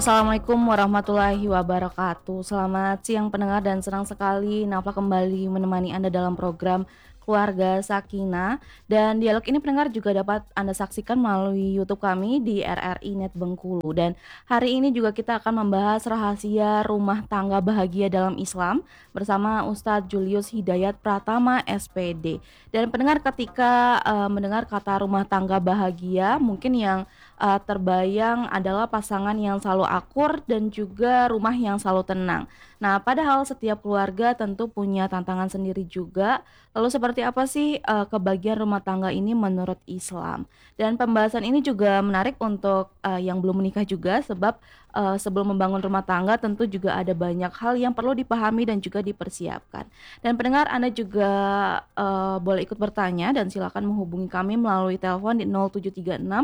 Assalamualaikum warahmatullahi wabarakatuh. Selamat siang pendengar dan senang sekali Nafla kembali menemani Anda dalam program Keluarga Sakinah. Dan dialog ini pendengar juga dapat Anda saksikan melalui YouTube kami di RRI Net Bengkulu. Dan hari ini juga kita akan membahas rahasia rumah tangga bahagia dalam Islam bersama Ustadz Julius Hidayat Pratama SPD. Dan pendengar ketika mendengar kata rumah tangga bahagia, mungkin yang terbayang adalah pasangan yang selalu akur dan juga rumah yang selalu tenang. Nah, padahal setiap keluarga tentu punya tantangan sendiri juga. Lalu seperti apa sih kebahagiaan rumah tangga ini menurut Islam? Dan pembahasan ini juga menarik untuk yang belum menikah juga sebab sebelum membangun rumah tangga tentu juga ada banyak hal yang perlu dipahami dan juga dipersiapkan. Dan pendengar Anda juga boleh ikut bertanya dan silakan menghubungi kami melalui telepon di 0736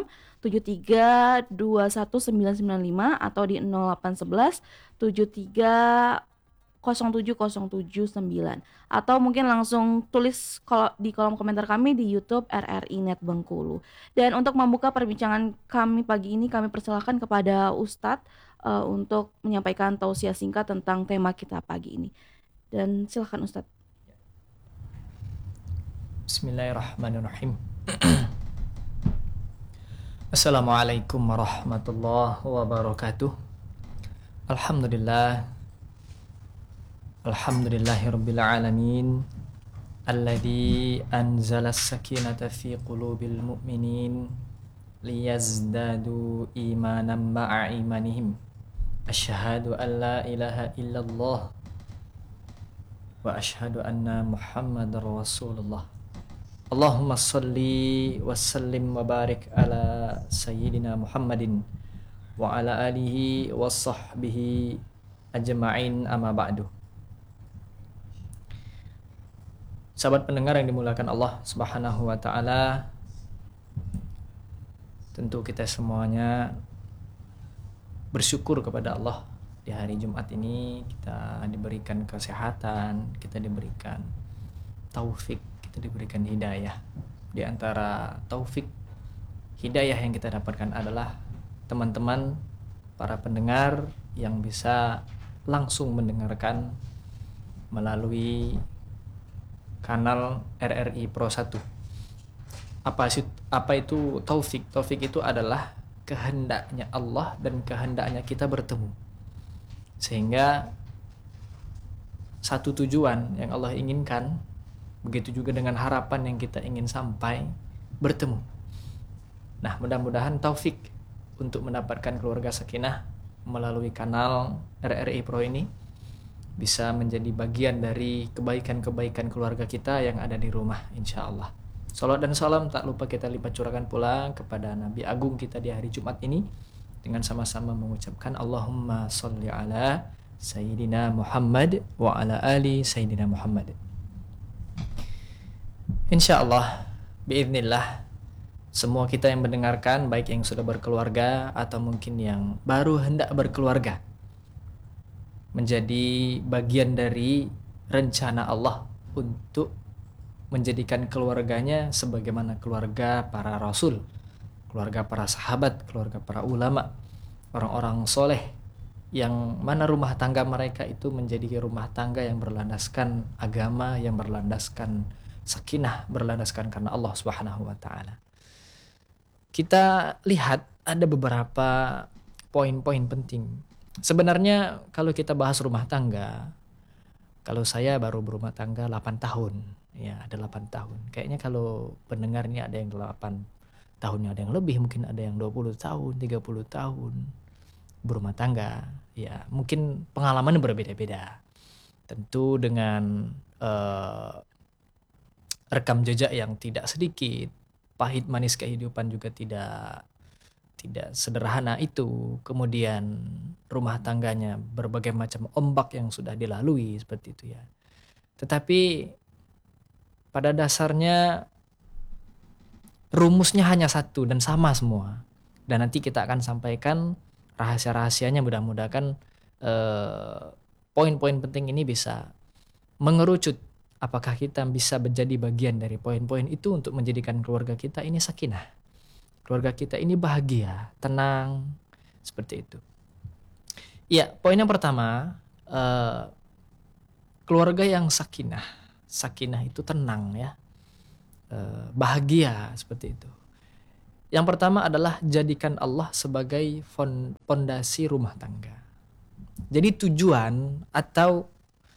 7321 995 atau di 0811 73 0709 atau mungkin langsung tulis di kolom komentar kami di YouTube RRI Net Bengkulu. Dan untuk membuka perbincangan kami pagi ini, kami persilahkan kepada Ustadz untuk menyampaikan tausiah singkat tentang tema kita pagi ini. Dan silakan Ustadz. Bismillahirrahmanirrahim. Assalamualaikum warahmatullahi wabarakatuh. Alhamdulillahirabbil alamin. Alladzi anzala as-sakinata fi qulubil mu'minin liyazdadu imanan ma'a imanihim. Asyhadu an la ilaha illallah wa asyhadu anna Muhammadar Rasulullah. Allahumma salli wa sallim wa barik ala sayyidina Muhammadin wa ala alihi wa sahbihi ajma'in amma ba'du. Sahabat pendengar yang dimuliakan Allah Subhanahu wa taala, tentu kita semuanya bersyukur kepada Allah di hari Jumat ini. Kita diberikan kesehatan, kita diberikan taufik, kita diberikan hidayah. Di antara taufik hidayah yang kita dapatkan adalah teman-teman para pendengar yang bisa langsung mendengarkan melalui kanal RRI Pro 1. Apa itu taufik? Taufik itu adalah kehendaknya Allah dan kehendaknya kita bertemu. Sehingga satu tujuan yang Allah inginkan, begitu juga dengan harapan yang kita ingin sampai, bertemu. Nah, mudah-mudahan taufik untuk mendapatkan keluarga sakinah melalui kanal RRI Pro ini bisa menjadi bagian dari kebaikan-kebaikan keluarga kita yang ada di rumah, insya Allah. Salawat dan salam tak lupa kita lipat curahkan pula kepada Nabi Agung kita di hari Jumat ini dengan sama-sama mengucapkan Allahumma sholli ala Sayyidina Muhammad wa ala ali Sayyidina Muhammad. Insya Allah, biiznillah, semua kita yang mendengarkan, baik yang sudah berkeluarga atau mungkin yang baru hendak berkeluarga, menjadi bagian dari rencana Allah untuk menjadikan keluarganya sebagaimana keluarga para rasul, keluarga para sahabat, keluarga para ulama, orang-orang soleh, yang mana rumah tangga mereka itu menjadi rumah tangga yang berlandaskan agama, yang berlandaskan sakinah, berlandaskan karena Allah Subhanahu wa taala. Kita lihat ada beberapa poin-poin penting. Sebenarnya kalau kita bahas rumah tangga, kalau saya baru berumah tangga 8 tahun, ya ada 8 tahun. Kayaknya kalau pendengar ini ada yang 8 tahunnya, ada yang lebih, mungkin ada yang 20 tahun, 30 tahun berumah tangga. Ya mungkin pengalaman berbeda-beda. Tentu dengan rekam jejak yang tidak sedikit, pahit manis kehidupan juga tidak sederhana itu. Kemudian rumah tangganya berbagai macam ombak yang sudah dilalui seperti itu ya. Tetapi pada dasarnya rumusnya hanya satu dan sama semua. Dan nanti kita akan sampaikan rahasia-rahasianya, mudah-mudahan poin-poin penting ini bisa mengerucut apakah kita bisa menjadi bagian dari poin-poin itu untuk menjadikan keluarga kita ini sakinah, keluarga kita ini bahagia, tenang, seperti itu. Ya, poin yang pertama, eh, keluarga yang sakinah. Sakinah itu tenang ya, bahagia seperti itu. Yang pertama adalah jadikan Allah sebagai fondasi rumah tangga. Jadi tujuan atau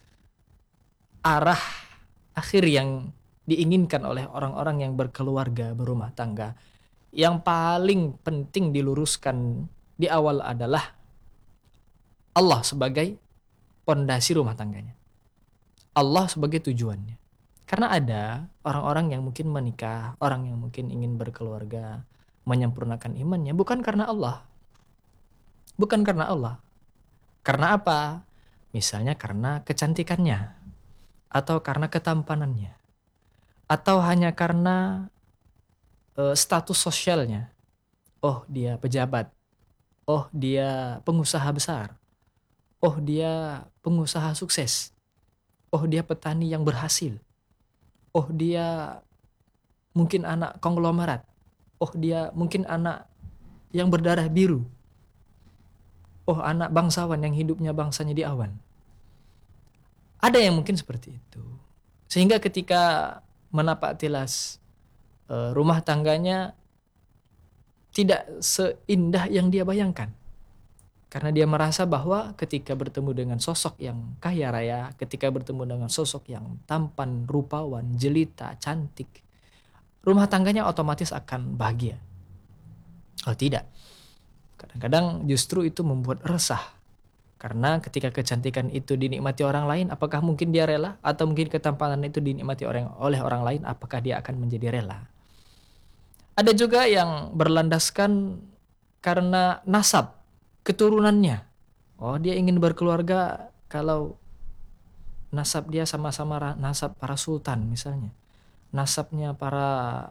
arah akhir yang diinginkan oleh orang-orang yang berkeluarga, berumah tangga, yang paling penting diluruskan di awal adalah Allah sebagai fondasi rumah tangganya. Allah sebagai tujuannya. Karena ada orang-orang yang mungkin menikah, orang yang mungkin ingin berkeluarga, menyempurnakan imannya bukan karena Allah. Bukan karena Allah. Karena apa? Misalnya karena kecantikannya, atau karena ketampanannya, atau hanya karena status sosialnya. Oh, dia pejabat. Oh, dia pengusaha besar. Oh, dia pengusaha sukses. Oh, dia petani yang berhasil. Oh, dia mungkin anak konglomerat. Oh, dia mungkin anak yang berdarah biru. Oh, anak bangsawan yang hidupnya bangsanya di awan. Ada yang mungkin seperti itu. Sehingga ketika menapak tilas rumah tangganya tidak seindah yang dia bayangkan. Karena dia merasa bahwa ketika bertemu dengan sosok yang kaya raya, ketika bertemu dengan sosok yang tampan, rupawan, jelita, cantik, rumah tangganya otomatis akan bahagia. Oh tidak. Kadang-kadang justru itu membuat resah. Karena ketika kecantikan itu dinikmati orang lain, apakah mungkin dia rela? Atau mungkin ketampanan itu dinikmati oleh orang lain, apakah dia akan menjadi rela? Ada juga yang berlandaskan karena nasab, keturunannya. Oh, dia ingin berkeluarga kalau nasab dia sama-sama nasab para sultan misalnya. Nasabnya para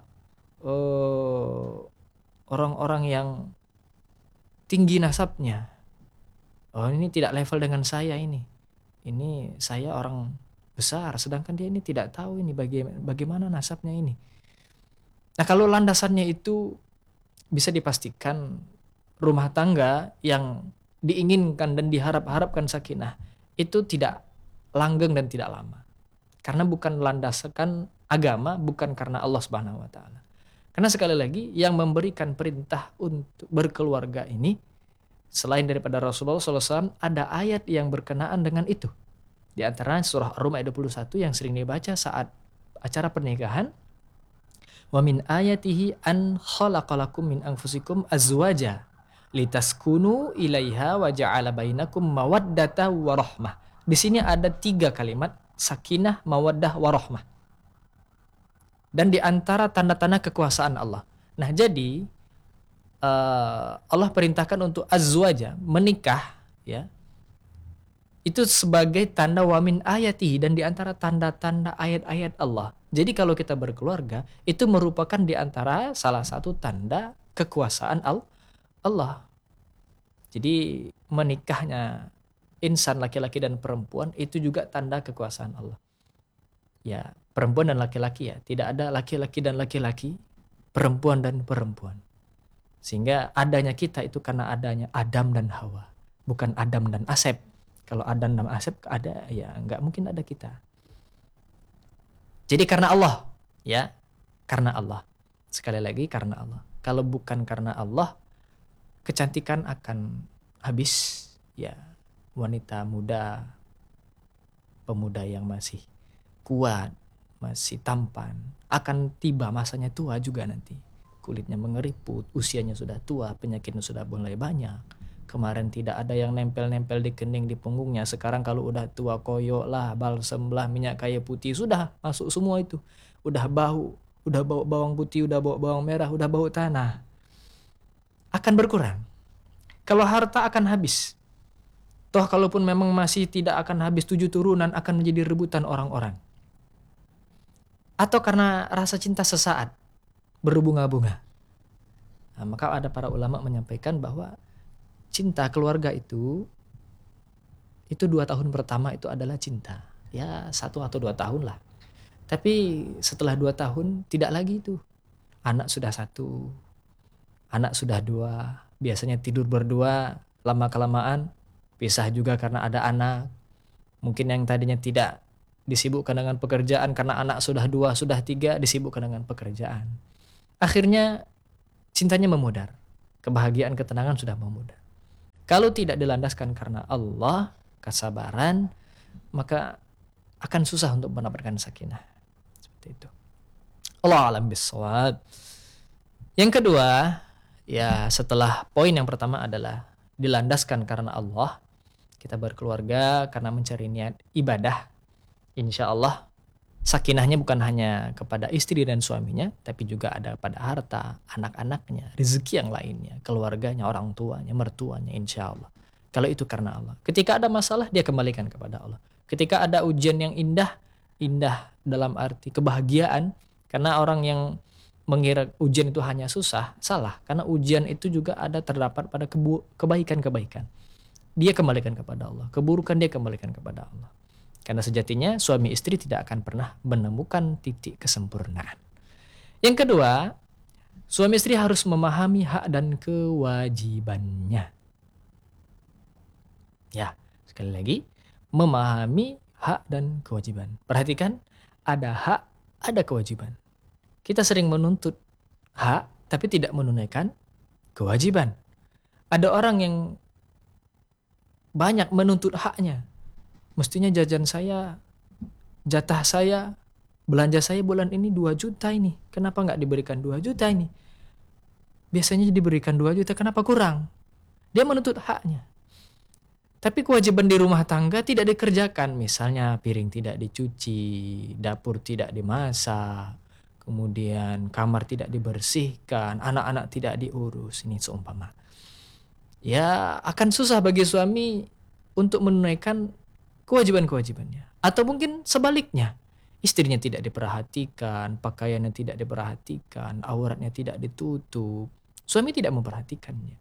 orang-orang yang tinggi nasabnya. Oh, ini tidak level dengan saya ini. Ini saya orang besar, sedangkan dia ini tidak tahu ini bagaimana nasabnya ini. Nah, kalau landasannya itu bisa dipastikan rumah tangga yang diinginkan dan diharap-harapkan sakinah itu tidak langgeng dan tidak lama. Karena bukan landaskan agama, bukan karena Allah Subhanahu wa taala. Karena sekali lagi yang memberikan perintah untuk berkeluarga ini selain daripada Rasulullah SAW, ada ayat yang berkenaan dengan itu. Di antara surah Ar-Rum ayat 21 yang sering dibaca saat acara pernikahan. Wa min ayatihi an khalaqalakum min anfusikum azwaja litaskunu ilaiha wa ja'ala bainakum mawaddata wa rahmah. Di sini ada 3 kalimat, sakinah, mawaddah, warahmah. Dan di antara tanda-tanda kekuasaan Allah. Nah, jadi Allah perintahkan untuk azwaja, menikah, ya. Itu sebagai tanda wamin ayati dan di antara tanda-tanda ayat-ayat Allah. Jadi kalau kita berkeluarga, itu merupakan di antara salah satu tanda kekuasaan Allah. Jadi menikahnya insan laki-laki dan perempuan itu juga tanda kekuasaan Allah. Ya, perempuan dan laki-laki ya. Tidak ada laki-laki dan laki-laki, perempuan dan perempuan. Sehingga adanya kita itu karena adanya Adam dan Hawa, bukan Adam dan Asep. Kalau Adam dan Asep ada, ya nggak mungkin ada kita. Jadi karena Allah, ya, karena Allah. Sekali lagi karena Allah. Kalau bukan karena Allah, kecantikan akan habis, ya. Wanita muda, pemuda yang masih kuat, masih tampan, akan tiba masanya tua juga nanti. Kulitnya mengeriput, usianya sudah tua, penyakitnya sudah mulai banyak. Kemarin tidak ada yang nempel-nempel di kening, di punggungnya. Sekarang kalau udah tua koyok lah, balsem lah, minyak kayu putih, sudah masuk semua itu. Udah bau bawang putih, udah bau bawang merah, udah bau tanah. Akan berkurang. Kalau harta akan habis. Toh kalaupun memang masih tidak akan habis 7 turunan, akan menjadi rebutan orang-orang. Atau karena rasa cinta sesaat, berbunga-bunga. Nah, maka ada para ulama menyampaikan bahwa cinta keluarga itu 2 tahun pertama itu adalah cinta. Ya 1 atau 2 tahun lah. Tapi setelah 2 tahun tidak lagi itu. Anak sudah 1, anak sudah 2, biasanya tidur berdua, lama-kelamaan pisah juga karena ada anak. Mungkin yang tadinya tidak disibukkan dengan pekerjaan karena anak sudah 2, sudah 3, disibukkan dengan pekerjaan. Akhirnya cintanya memudar. Kebahagiaan, ketenangan sudah memudar. Kalau tidak dilandaskan karena Allah, kesabaran, maka akan susah untuk mendapatkan sakinah. Seperti itu. Allah alam bisawab. Yang kedua, ya setelah poin yang pertama adalah dilandaskan karena Allah, kita berkeluarga karena mencari niat ibadah, insya Allah sakinahnya bukan hanya kepada istri dan suaminya, tapi juga ada pada harta, anak-anaknya, rezeki yang lainnya, keluarganya, orang tuanya, mertuanya, insya Allah. Kalau itu karena Allah. Ketika ada masalah, dia kembalikan kepada Allah. Ketika ada ujian yang indah, indah dalam arti kebahagiaan, karena orang yang mengira ujian itu hanya susah, salah. Karena ujian itu juga ada terdapat pada kebaikan-kebaikan. Dia kembalikan kepada Allah. Keburukan dia kembalikan kepada Allah. Karena sejatinya suami istri tidak akan pernah menemukan titik kesempurnaan. Yang kedua, suami istri harus memahami hak dan kewajibannya. Ya, sekali lagi, memahami hak dan kewajiban. Perhatikan, ada hak, ada kewajiban. Kita sering menuntut hak, tapi tidak menunaikan kewajiban. Ada orang yang banyak menuntut haknya. Mestinya jajan saya, jatah saya, belanja saya bulan ini 2 juta ini. Kenapa nggak diberikan 2 juta ini? Biasanya diberikan 2 juta, kenapa kurang? Dia menuntut haknya. Tapi kewajiban di rumah tangga tidak dikerjakan. Misalnya piring tidak dicuci, dapur tidak dimasak, kemudian kamar tidak dibersihkan, anak-anak tidak diurus. Ini seumpama. Ya akan susah bagi suami untuk menunaikan kewajiban-kewajibannya. Atau mungkin sebaliknya, istrinya tidak diperhatikan, pakaiannya tidak diperhatikan, auratnya tidak ditutup, suami tidak memperhatikannya.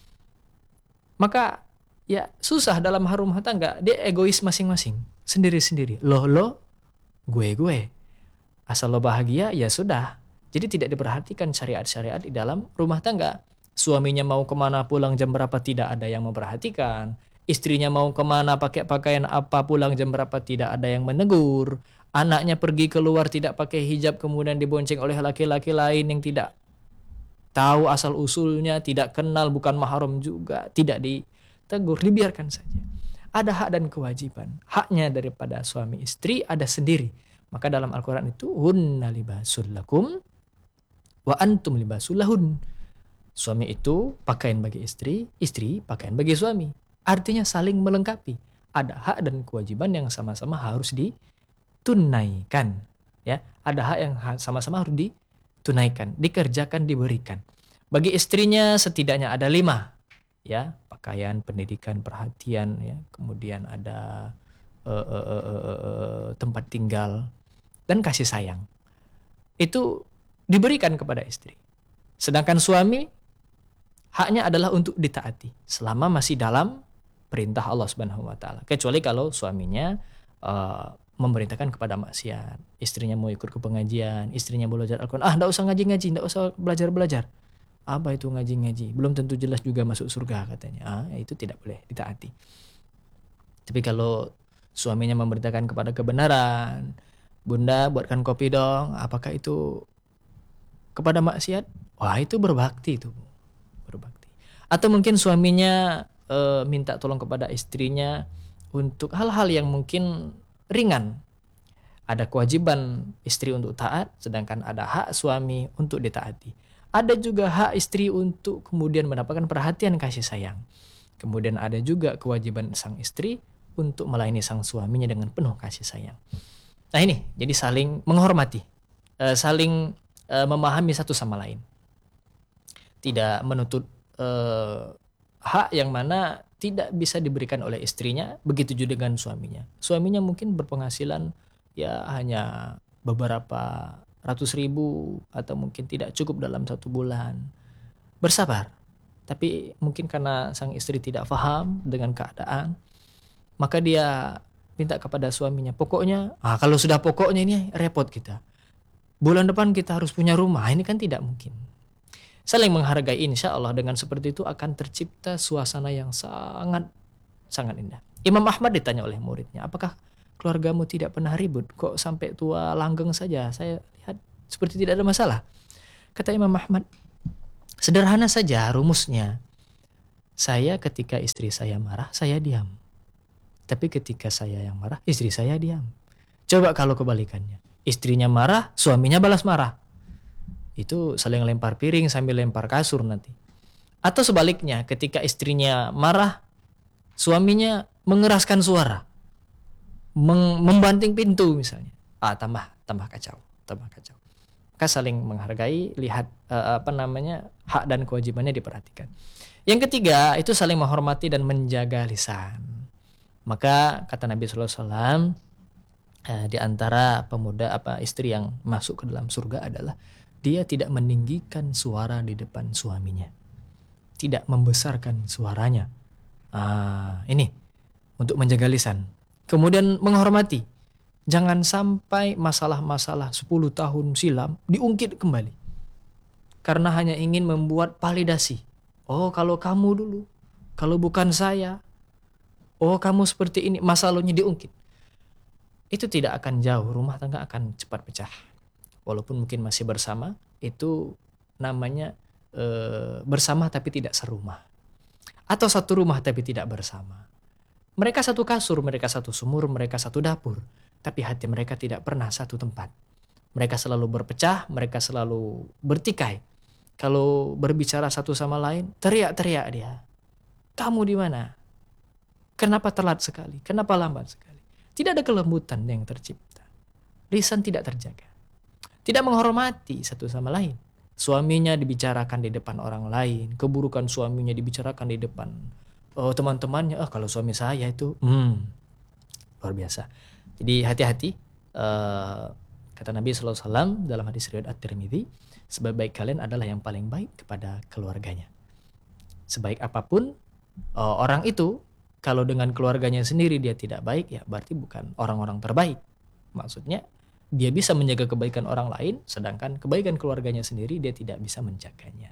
Maka ya susah dalam rumah tangga, dia egois masing-masing, sendiri-sendiri. Lo, gue. Asal lo bahagia ya sudah. Jadi tidak diperhatikan syariat-syariat di dalam rumah tangga. Suaminya mau kemana, pulang jam berapa, tidak ada yang memperhatikan. Istrinya mau kemana, pakai pakaian apa, pulang jam berapa, tidak ada yang menegur. Anaknya pergi keluar tidak pakai hijab, kemudian dibonceng oleh laki-laki lain yang tidak tahu asal usulnya, tidak kenal, bukan mahram juga, tidak ditegur, dibiarkan saja. Ada hak dan kewajiban. Haknya daripada suami istri ada sendiri. Maka dalam Al-Quran itu, hunna libasul lakum wa antum libasul lahun. Suami itu pakaian bagi istri, istri pakaian bagi suami. Artinya saling melengkapi. Ada hak dan kewajiban yang sama-sama harus ditunaikan. Ya, ada hak yang sama-sama harus ditunaikan, dikerjakan, diberikan. Bagi istrinya setidaknya ada 5. Ya, pakaian, pendidikan, perhatian, ya, kemudian ada tempat tinggal dan kasih sayang. Itu diberikan kepada istri. Sedangkan suami haknya adalah untuk ditaati selama masih dalam perintah Allah Subhanahu wa taala. Kecuali kalau suaminya memerintahkan kepada maksiat. Istrinya mau ikut ke pengajian, istrinya mau belajar Al-Qur'an. Enggak usah ngaji-ngaji, enggak usah belajar-belajar. Apa itu ngaji-ngaji? Belum tentu jelas juga masuk surga katanya. Itu tidak boleh ditaati. Tapi kalau suaminya memerintahkan kepada kebenaran, Bunda buatkan kopi dong, apakah itu kepada maksiat? Wah, itu berbakti itu. Berbakti. Atau mungkin suaminya minta tolong kepada istrinya untuk hal-hal yang mungkin ringan. Ada kewajiban istri untuk taat, sedangkan ada hak suami untuk ditaati. Ada juga hak istri untuk kemudian mendapatkan perhatian kasih sayang. Kemudian ada juga kewajiban sang istri untuk melayani sang suaminya dengan penuh kasih sayang. Nah ini, jadi saling menghormati, saling memahami satu sama lain. Tidak menuntut hak yang mana tidak bisa diberikan oleh istrinya, begitu juga dengan suaminya. Suaminya mungkin berpenghasilan ya hanya beberapa ratus ribu atau mungkin tidak cukup dalam 1 bulan. Bersabar. Tapi mungkin karena sang istri tidak paham dengan keadaan, maka dia minta kepada suaminya, pokoknya, kalau sudah pokoknya ini repot kita. Bulan depan kita harus punya rumah, ini kan tidak mungkin. Saling menghargai, insya Allah dengan seperti itu akan tercipta suasana yang sangat sangat indah. Imam Ahmad ditanya oleh muridnya, apakah keluargamu tidak pernah ribut? Kok sampai tua langgeng saja? Saya lihat seperti tidak ada masalah. Kata Imam Ahmad, sederhana saja rumusnya. Saya ketika istri saya marah, saya diam. Tapi ketika saya yang marah, istri saya diam. Coba kalau kebalikannya. Istrinya marah, suaminya balas marah. Itu saling lempar piring sambil lempar kasur nanti. Atau sebaliknya, ketika istrinya marah, suaminya mengeraskan suara. Membanting pintu misalnya. Tambah kacau. Maka saling menghargai, lihat hak dan kewajibannya diperhatikan. Yang ketiga, itu saling menghormati dan menjaga lisan. Maka kata Nabi sallallahu alaihi wasallam, di antara istri yang masuk ke dalam surga adalah dia tidak meninggikan suara di depan suaminya. Tidak membesarkan suaranya. Ini untuk menjaga lisan. Kemudian menghormati. Jangan sampai masalah-masalah 10 tahun silam diungkit kembali. Karena hanya ingin membuat validasi. Oh, kalau kamu dulu, kalau bukan saya. Oh, kamu seperti ini, masa lalunya diungkit. Itu tidak akan jauh, rumah tangga akan cepat pecah. Walaupun mungkin masih bersama, itu namanya bersama tapi tidak serumah. Atau satu rumah tapi tidak bersama. Mereka satu kasur, mereka satu sumur, mereka satu dapur. Tapi hati mereka tidak pernah satu tempat. Mereka selalu berpecah, mereka selalu bertikai. Kalau berbicara satu sama lain, teriak-teriak dia. Kamu di mana? Kenapa telat sekali? Kenapa lambat sekali? Tidak ada kelembutan yang tercipta. Lisan tidak terjaga. Tidak menghormati satu sama lain. Suaminya dibicarakan di depan orang lain. Keburukan suaminya dibicarakan di depan teman-temannya. Kalau suami saya itu luar biasa. Jadi hati-hati. Kata Nabi SAW dalam hadis riwayat At-Tirmidzi, sebaik-baik kalian adalah yang paling baik kepada keluarganya. Sebaik apapun orang itu, kalau dengan keluarganya sendiri dia tidak baik, ya berarti bukan orang-orang terbaik. Maksudnya dia bisa menjaga kebaikan orang lain, sedangkan kebaikan keluarganya sendiri dia tidak bisa menjaganya.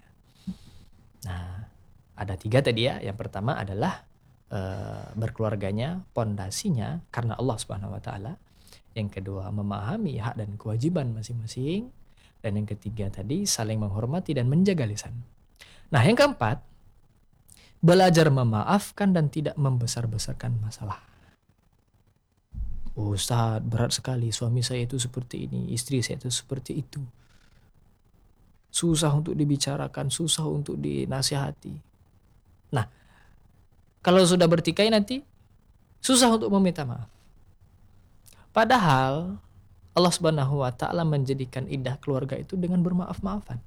Nah, ada 3 tadi ya. Yang pertama adalah berkeluarganya, pondasinya karena Allah Subhanahu Wa Taala. Yang kedua, memahami hak dan kewajiban masing-masing. Dan yang ketiga tadi, saling menghormati dan menjaga lisan. Nah, yang keempat, belajar memaafkan dan tidak membesar-besarkan masalah. Ustaz, berat sekali, suami saya itu seperti ini, istri saya itu seperti itu. Susah untuk dibicarakan, susah untuk dinasihati. Nah, kalau sudah bertikai nanti, susah untuk meminta maaf. Padahal Allah Subhanahu Wa Taala menjadikan indah keluarga itu dengan bermaaf-maafan.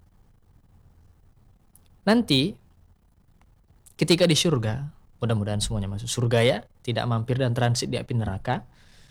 Nanti ketika di surga, mudah-mudahan semuanya masuk surga ya, tidak mampir dan transit di api neraka.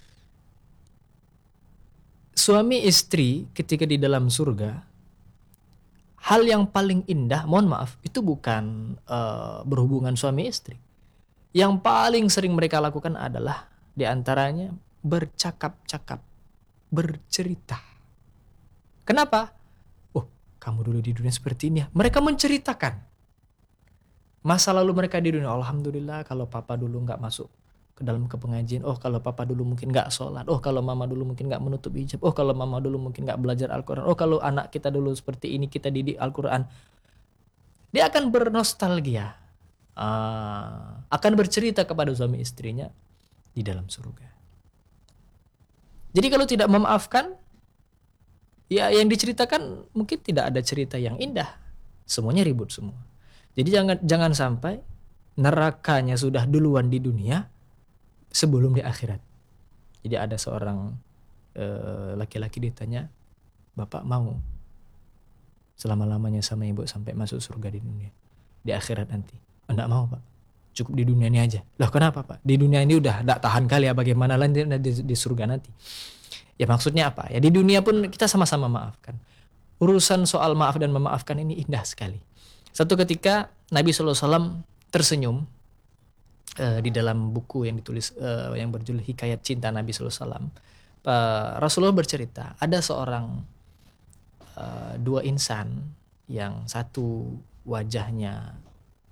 Suami istri ketika di dalam surga, hal yang paling indah, mohon maaf, itu bukan berhubungan suami istri. Yang paling sering mereka lakukan adalah diantaranya bercakap-cakap, bercerita. Kenapa? Oh, kamu dulu di dunia seperti ini ya. Mereka menceritakan masa lalu mereka di dunia. Alhamdulillah kalau papa dulu gak masuk ke dalam pengajian. Oh, kalau papa dulu mungkin gak sholat. Oh, kalau mama dulu mungkin gak menutup hijab. Oh, kalau mama dulu mungkin gak belajar Al-Quran. Oh, kalau anak kita dulu seperti ini, kita didik Al-Quran. Dia akan bernostalgia, akan bercerita kepada suami istrinya di dalam surga. Jadi kalau tidak memaafkan, ya yang diceritakan mungkin tidak ada cerita yang indah. Semuanya ribut semua. Jadi jangan sampai nerakanya sudah duluan di dunia sebelum di akhirat. Jadi ada seorang laki-laki ditanya, Bapak mau selama-lamanya sama ibu sampai masuk surga di dunia, di akhirat nanti? Enggak mau Pak, cukup di dunia ini aja. Loh kenapa Pak? Di dunia ini udah enggak tahan kali ya, bagaimana nanti di surga nanti? Ya maksudnya apa? Ya di dunia pun kita sama-sama maafkan. Urusan soal maaf dan memaafkan ini indah sekali. Satu ketika Nabi SAW tersenyum di dalam buku yang ditulis yang berjudul Hikayat Cinta Nabi SAW. Rasulullah bercerita ada seorang 2 insan yang satu wajahnya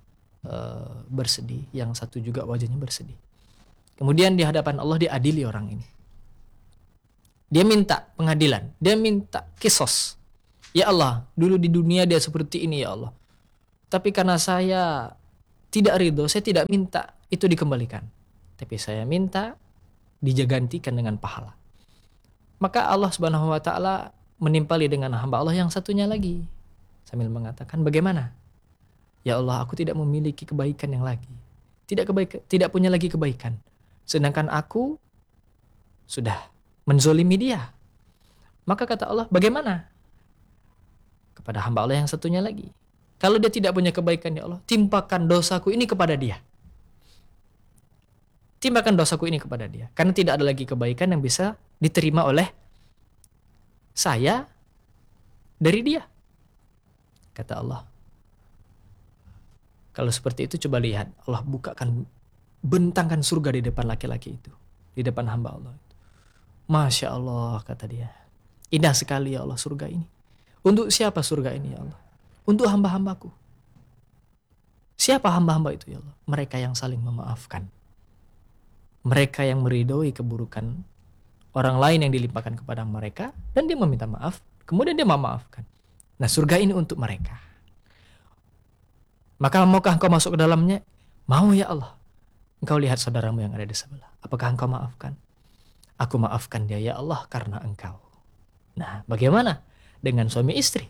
bersedih, yang satu juga wajahnya bersedih. Kemudian di hadapan Allah diadili orang ini. Dia minta pengadilan, dia minta kisos. Ya Allah, dulu di dunia dia seperti ini ya Allah. Tapi karena saya tidak ridho, saya tidak minta itu dikembalikan. Tapi saya minta digantikan dengan pahala. Maka Allah Subhanahu wa taala menimpali dengan hamba Allah yang satunya lagi sambil mengatakan, "Bagaimana? Ya Allah, aku tidak memiliki kebaikan yang lagi. Tidak punya lagi kebaikan. Sedangkan aku sudah menzolimi dia." Maka kata Allah, "Bagaimana?" Kepada hamba Allah yang satunya lagi. Kalau dia tidak punya kebaikan ya Allah, timpakan dosaku ini kepada dia. Timpakan dosaku ini kepada dia. Karena tidak ada lagi kebaikan yang bisa diterima oleh saya dari dia. Kata Allah. Kalau seperti itu coba lihat. Allah bukakan, bentangkan surga di depan laki-laki itu. Di depan hamba Allah. Masya Allah, kata dia. Indah sekali ya Allah surga ini. Untuk siapa surga ini ya Allah? Untuk hamba-hambaku. Siapa hamba-hamba itu ya Allah? Mereka yang saling memaafkan. Mereka yang meridhoi keburukan orang lain yang dilimpahkan kepada mereka. Dan dia meminta maaf. Kemudian dia memaafkan. Nah surga ini untuk mereka. Maka maukah engkau masuk ke dalamnya? Mau ya Allah. Engkau lihat saudaramu yang ada di sebelah. Apakah engkau maafkan? Aku maafkan dia ya Allah karena engkau. Nah bagaimana dengan suami istri?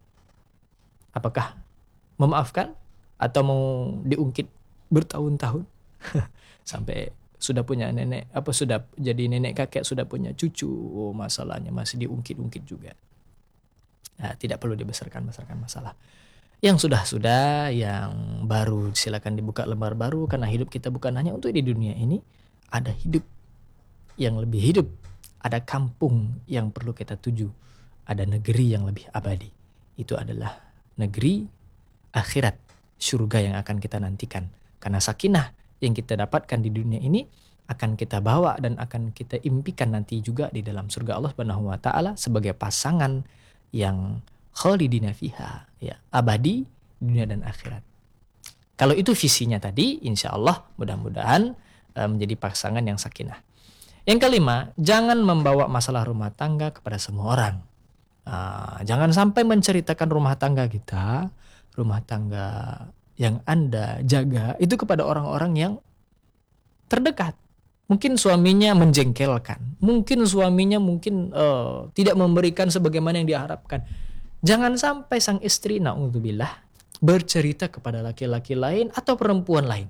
Apakah memaafkan? Atau mau diungkit bertahun-tahun? Sampai sudah punya nenek, sudah jadi nenek kakek, sudah punya cucu. Oh, masalahnya masih diungkit-ungkit juga. Nah, tidak perlu dibesarkan masalah. Yang sudah, yang baru silakan dibuka lembar baru, karena hidup kita bukan hanya untuk di dunia ini, ada hidup yang lebih hidup, ada kampung yang perlu kita tuju, ada negeri yang lebih abadi. Itu adalah negeri akhirat, surga yang akan kita nantikan. Karena sakinah yang kita dapatkan di dunia ini akan kita bawa dan akan kita impikan nanti juga di dalam surga Allah Subhanahu wa taala sebagai pasangan yang khalidina fiha, ya, abadi dunia dan akhirat. Kalau itu visinya tadi, insya Allah mudah-mudahan menjadi pasangan yang sakinah. Yang kelima, jangan membawa masalah rumah tangga kepada semua orang. Jangan sampai menceritakan rumah tangga kita, rumah tangga yang Anda jaga itu kepada orang-orang yang terdekat. Mungkin suaminya menjengkelkan, mungkin suaminya tidak memberikan sebagaimana yang diharapkan. Jangan sampai sang istri, na'udzubillah, bercerita kepada laki-laki lain atau perempuan lain.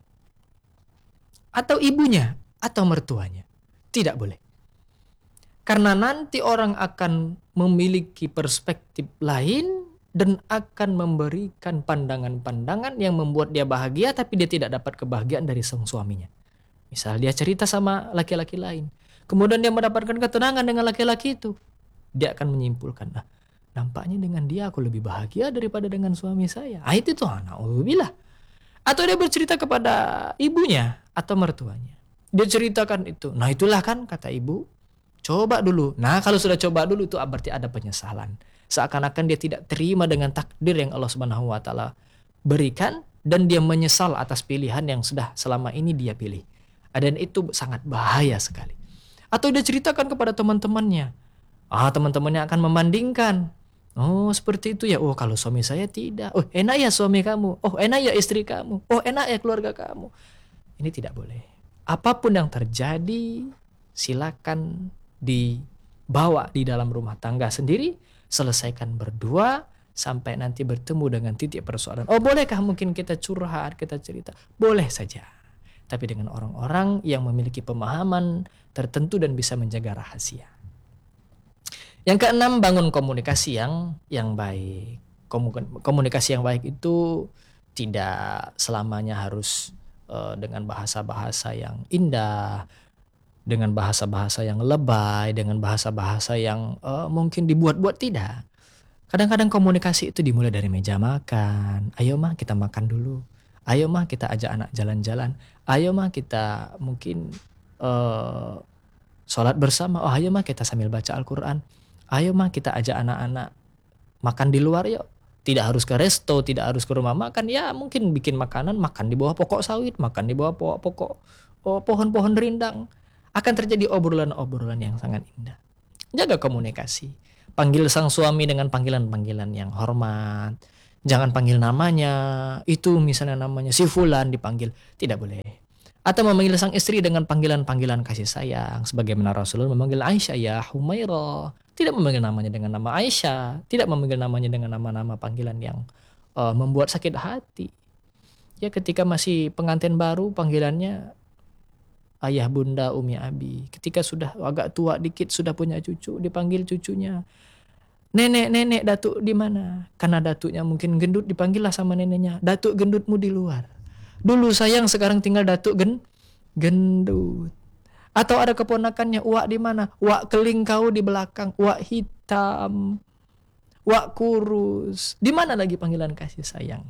Atau ibunya, atau mertuanya. Tidak boleh. Karena nanti orang akan memiliki perspektif lain dan akan memberikan pandangan-pandangan yang membuat dia bahagia tapi dia tidak dapat kebahagiaan dari sang suaminya. Misal dia cerita sama laki-laki lain. Kemudian dia mendapatkan ketenangan dengan laki-laki itu. Dia akan menyimpulkan, nampaknya dengan dia aku lebih bahagia daripada dengan suami saya. Itu tuh na'udzubillah. Atau dia bercerita kepada ibunya atau mertuanya. Dia ceritakan itu. Nah itulah kan kata ibu, coba dulu. Nah kalau sudah coba dulu itu berarti ada penyesalan. Seakan-akan dia tidak terima dengan takdir yang Allah Subhanahu wa taala berikan dan dia menyesal atas pilihan yang sudah selama ini dia pilih. Dan itu sangat bahaya sekali. Atau dia ceritakan kepada teman-temannya. Teman-temannya akan membandingkan. Oh seperti itu ya. Oh kalau suami saya tidak. Oh enak ya suami kamu. Oh enak ya istri kamu. Oh enak ya keluarga kamu. Ini tidak boleh. Apapun yang terjadi silakan dibawa di dalam rumah tangga sendiri. Selesaikan berdua sampai nanti bertemu dengan titik persoalan. Oh bolehkah mungkin kita curhat, kita cerita? Boleh saja. Tapi dengan orang-orang yang memiliki pemahaman tertentu dan bisa menjaga rahasia. Yang keenam, bangun komunikasi yang baik. Komunikasi yang baik itu tidak selamanya harus dengan bahasa-bahasa yang indah, dengan bahasa-bahasa yang lebay, dengan bahasa-bahasa yang mungkin dibuat-buat, tidak. Kadang-kadang komunikasi itu dimulai dari meja makan. Ayo mah kita makan dulu. Ayo mah kita ajak anak jalan-jalan. Ayo mah kita mungkin sholat bersama. Ayo mah kita sambil baca Al-Quran. Ayo mah kita ajak anak-anak makan di luar yuk. Tidak harus ke resto, tidak harus ke rumah makan. Ya mungkin bikin makanan, makan di bawah pokok sawit, makan di bawah pokok pohon-pohon rindang. Akan terjadi obrolan-obrolan yang sangat indah. Jaga komunikasi. Panggil sang suami dengan panggilan-panggilan yang hormat. Jangan panggil namanya. Itu misalnya namanya si Fulan dipanggil. Tidak boleh. Atau memanggil sang istri dengan panggilan-panggilan kasih sayang. Sebagaimana Rasulullah memanggil Aisyah, ya Humairah. Tidak memanggil namanya dengan nama Aisyah. Tidak memanggil namanya dengan nama-nama panggilan yang membuat sakit hati. Ya ketika masih pengantin baru panggilannya ayah, bunda, umi, abi. Ketika sudah agak tua dikit, sudah punya cucu, dipanggil cucunya. Nenek, datuk di mana? Karena datuknya mungkin gendut, dipanggillah sama neneknya. Datuk gendutmu di luar. Dulu sayang, sekarang tinggal datuk gendut. Atau ada keponakannya, Wak di mana? Wak keling kau di belakang, Wak hitam, Wak kurus. Di mana lagi panggilan kasih sayang?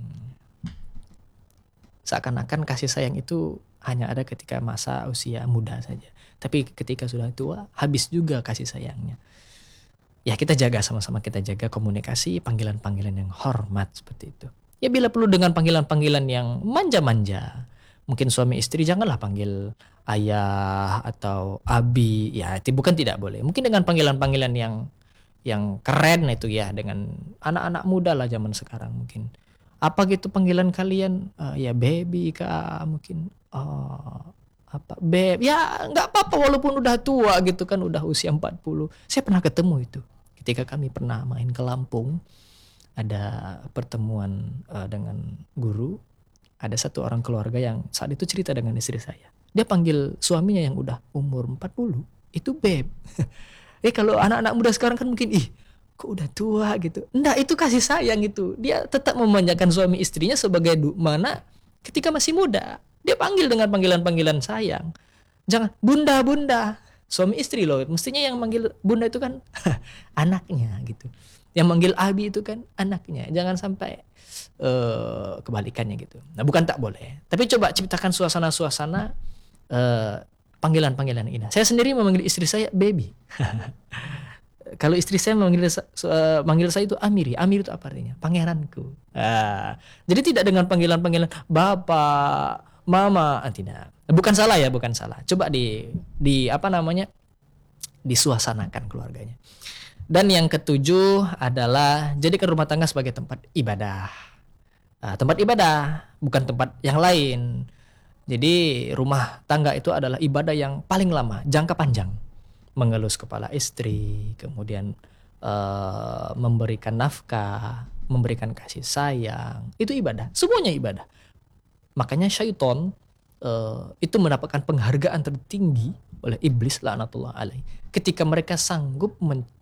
Seakan-akan kasih sayang itu hanya ada ketika masa usia muda saja. Tapi ketika sudah tua, habis juga kasih sayangnya. Ya kita jaga sama-sama, kita jaga komunikasi, panggilan-panggilan yang hormat seperti itu. Ya bila perlu dengan panggilan-panggilan yang manja-manja. Mungkin suami istri janganlah panggil ayah atau abi. Ya itu bukan tidak boleh. Mungkin dengan panggilan-panggilan yang keren itu ya. Dengan anak-anak muda lah zaman sekarang mungkin. Apa gitu panggilan kalian? Ya baby kah mungkin. Apa beb, ya nggak apa-apa walaupun udah tua gitu kan, udah usia 40. Saya pernah ketemu itu ketika kami pernah main ke Lampung, ada pertemuan dengan guru. Ada satu orang keluarga yang saat itu cerita dengan istri saya, dia panggil suaminya yang udah umur 40 itu beb. Kalau anak-anak muda sekarang kan mungkin kok udah tua gitu. Enggak, itu kasih sayang itu. Dia tetap memanjakan suami istrinya sebagai mana ketika masih muda. Dia panggil dengan panggilan-panggilan sayang. Jangan bunda. Suami istri loh. Mestinya yang manggil bunda itu kan anaknya gitu. Yang manggil abi itu kan anaknya. Jangan sampai kebalikannya gitu. Nah bukan tak boleh. Tapi coba ciptakan suasana-suasana panggilan-panggilan indah. Saya sendiri memanggil istri saya baby. Kalau istri saya manggil saya itu Amiri. Amiri itu apa artinya? Pangeranku. Jadi tidak dengan panggilan-panggilan bapak, mama, tidak. Bukan salah ya, bukan salah. Coba di apa namanya? Disuasanakan keluarganya. Dan yang ketujuh adalah jadikan rumah tangga sebagai tempat ibadah. Tempat ibadah, bukan tempat yang lain. Jadi rumah tangga itu adalah ibadah yang paling lama, jangka panjang. Mengelus kepala istri, kemudian memberikan nafkah, memberikan kasih sayang, itu ibadah, semuanya ibadah. Makanya syaitan itu mendapatkan penghargaan tertinggi oleh iblis laknatullah alaih ketika mereka sanggup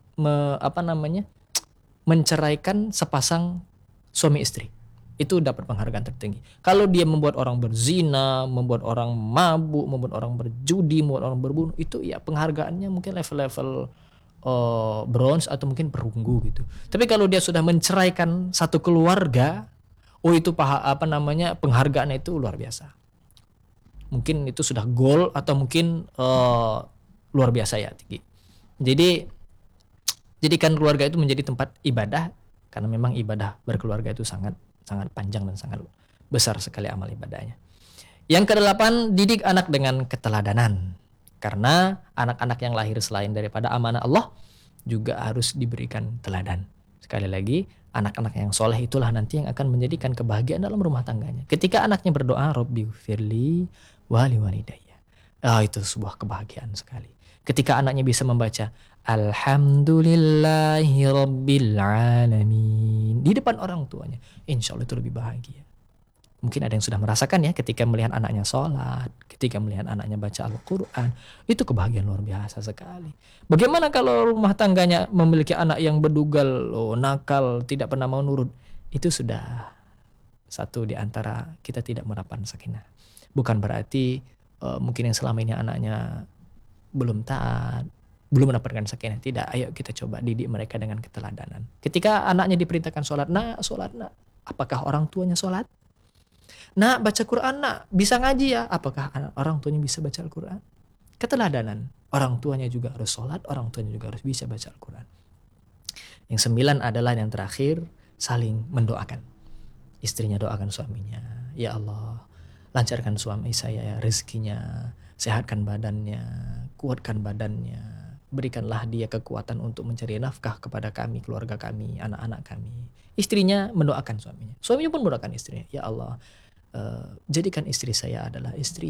menceraikan sepasang suami istri. Itu dapat penghargaan tertinggi. Kalau dia membuat orang berzina, membuat orang mabuk, membuat orang berjudi, membuat orang berbunuh, itu ya penghargaannya mungkin level-level bronze atau mungkin perunggu gitu. Tapi kalau dia sudah menceraikan satu keluarga, itu penghargaannya itu luar biasa. Mungkin itu sudah goal atau mungkin luar biasa ya tinggi. Jadi jadikan keluarga itu menjadi tempat ibadah, karena memang ibadah berkeluarga itu sangat panjang dan sangat besar sekali amal ibadahnya. Yang kedelapan, didik anak dengan keteladanan. Karena anak-anak yang lahir selain daripada amanah Allah juga harus diberikan teladan. Sekali lagi, anak-anak yang soleh itulah nanti yang akan menjadikan kebahagiaan dalam rumah tangganya. Ketika anaknya berdoa, Rabbighfirli wali walidayya. Itu sebuah kebahagiaan sekali. Ketika anaknya bisa membaca Alhamdulillahi Rabbil Alamin di depan orang tuanya, insya Allah itu lebih bahagia. Mungkin ada yang sudah merasakan ya ketika melihat anaknya sholat, ketika melihat anaknya baca Al-Quran, itu kebahagiaan luar biasa sekali. Bagaimana kalau rumah tangganya memiliki anak yang berdugal, nakal, tidak pernah mau nurut? Itu sudah satu di antara kita tidak mendapatkan sakinah. Bukan berarti mungkin yang selama ini anaknya belum taat, belum mendapatkan sakinah. Tidak, ayo kita coba didik mereka dengan keteladanan. Ketika anaknya diperintahkan sholat, sholat nak. Apakah orang tuanya sholat? Nak, baca Quran nak. Bisa ngaji ya? Apakah orang tuanya bisa baca Al-Quran? Keteladanan. Orang tuanya juga harus sholat, orang tuanya juga harus bisa baca Al-Quran. Yang 9 adalah yang terakhir, saling mendoakan. Istrinya doakan suaminya, ya Allah, lancarkan suami saya rezekinya, sehatkan badannya, kuatkan badannya, berikanlah dia kekuatan untuk mencari nafkah kepada kami, keluarga kami, anak-anak kami. Istrinya mendoakan suaminya, suaminya pun mendoakan istrinya, ya Allah, jadikan istri saya adalah istri